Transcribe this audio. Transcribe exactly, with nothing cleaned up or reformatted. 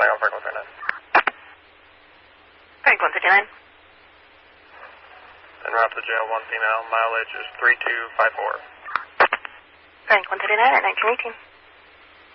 flying on Frank one thirty-nine. Frank one thirty-nine. En route to jail, one female, mileage is three two five four. Frank one thirty-nine at nineteen eighteen.